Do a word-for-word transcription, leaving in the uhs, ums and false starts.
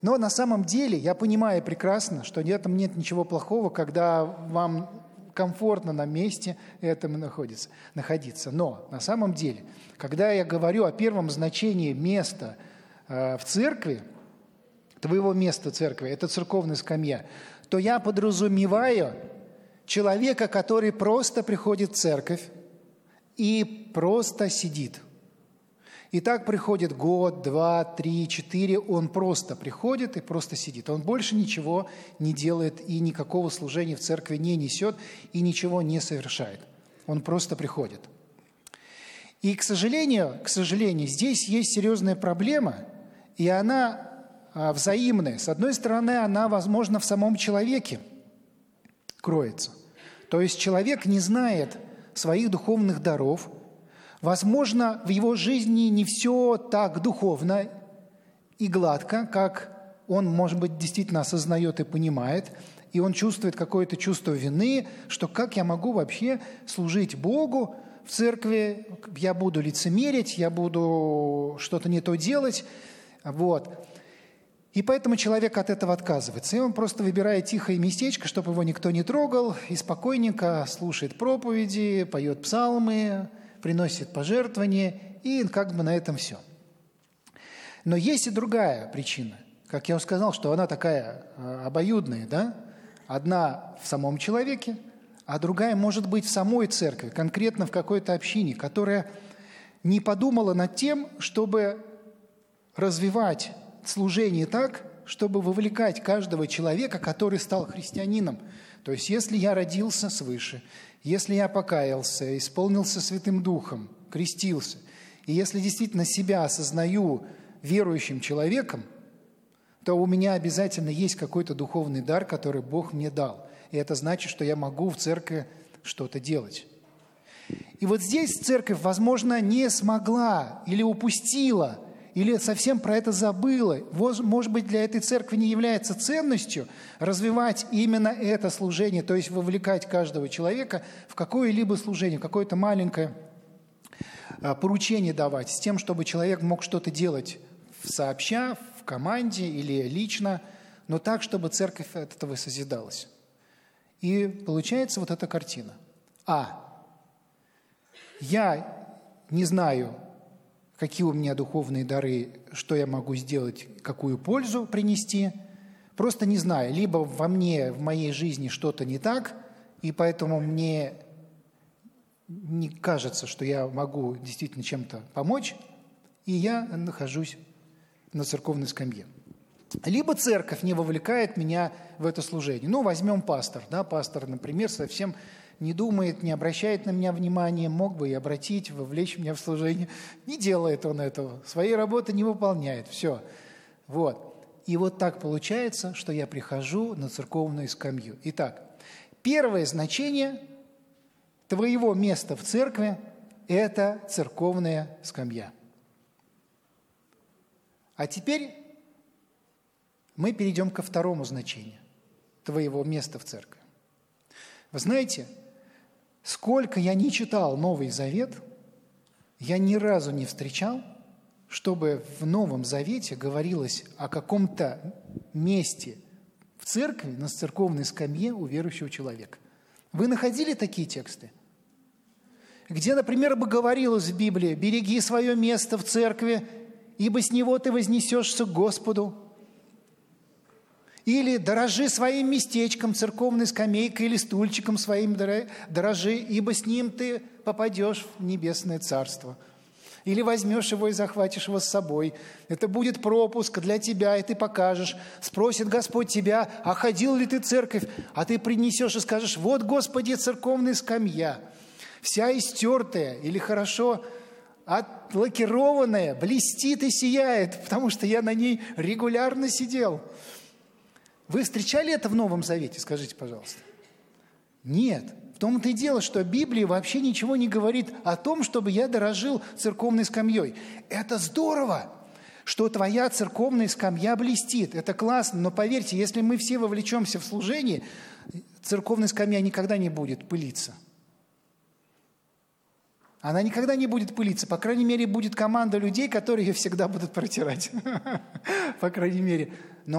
Но на самом деле я понимаю прекрасно, что в этом нет ничего плохого, когда вам комфортно на месте этом находится, находиться. Но на самом деле, когда я говорю о первом значении места э, в церкви, твоего места в церкви, это церковная скамья, то я подразумеваю человека, который просто приходит в церковь и просто сидит. И так приходит год, два, три, четыре, он просто приходит и просто сидит. Он больше ничего не делает и никакого служения в церкви не несет и ничего не совершает. Он просто приходит. И, к сожалению, к сожалению, здесь есть серьезная проблема, и она а, взаимная. С одной стороны, она, возможно, в самом человеке кроется. То есть человек не знает своих духовных даров. Возможно, в его жизни не все так духовно и гладко, как он, может быть, действительно осознает и понимает, и он чувствует какое-то чувство вины, что как я могу вообще служить Богу в церкви, я буду лицемерить, я буду что-то не то делать, вот. И поэтому человек от этого отказывается, и он просто выбирает тихое местечко, чтобы его никто не трогал, и спокойненько слушает проповеди, поет псалмы, приносит пожертвования, и как бы на этом все. Но есть и другая причина. Как я уже сказал, что она такая обоюдная, да? Одна в самом человеке, а другая может быть в самой церкви, конкретно в какой-то общине, которая не подумала над тем, чтобы развивать служение так, чтобы вовлекать каждого человека, который стал христианином. То есть если я родился свыше, если я покаялся, исполнился Святым Духом, крестился, и если действительно себя осознаю верующим человеком, то у меня обязательно есть какой-то духовный дар, который Бог мне дал. И это значит, что я могу в церкви что-то делать. И вот здесь церковь, возможно, не смогла или упустила, или совсем про это забыла. Может быть, для этой церкви не является ценностью развивать именно это служение, то есть вовлекать каждого человека в какое-либо служение, какое-то маленькое поручение давать, с тем, чтобы человек мог что-то делать сообща, в команде или лично, но так, чтобы церковь от этого созидалась. И получается вот эта картина. А. Я не знаю, какие у меня духовные дары, что я могу сделать, какую пользу принести. Просто не знаю. Либо во мне, в моей жизни что-то не так, и поэтому мне не кажется, что я могу действительно чем-то помочь, и я нахожусь на церковной скамье. Либо церковь не вовлекает меня в это служение. Ну, возьмем пастор. Да? Пастор, например, совсем не думает, не обращает на меня внимания, мог бы и обратить, вовлечь меня в служение. Не делает он этого, своей работы не выполняет. Все. Вот. И вот так получается, что я прихожу на церковную скамью. Итак, первое значение твоего места в церкви – это церковная скамья. А теперь мы перейдем ко второму значению твоего места в церкви. Вы знаете, сколько я не читал Новый Завет, я ни разу не встречал, чтобы в Новом Завете говорилось о каком-то месте в церкви, на церковной скамье у верующего человека. Вы находили такие тексты? Где, например, бы говорилось в Библии: «Береги свое место в церкви, ибо с него ты вознесешься к Господу». Или «Дорожи своим местечком, церковной скамейкой или стульчиком своим дорожи, ибо с ним ты попадешь в небесное царство». Или возьмешь его и захватишь его с собой. Это будет пропуск для тебя, и ты покажешь. Спросит Господь тебя: а ходил ли ты в церковь? А ты принесешь и скажешь: вот, Господи, церковная скамья, вся истертая или хорошо отлакированная, блестит и сияет, потому что я на ней регулярно сидел. Вы встречали это в Новом Завете, скажите, пожалуйста? Нет. В том-то и дело, что Библия вообще ничего не говорит о том, чтобы я дорожил церковной скамьей. Это здорово, что твоя церковная скамья блестит. Это классно, но поверьте, если мы все вовлечемся в служение, церковная скамья никогда не будет пылиться. Она никогда не будет пылиться. По крайней мере, будет команда людей, которые ее всегда будут протирать. По крайней мере. Но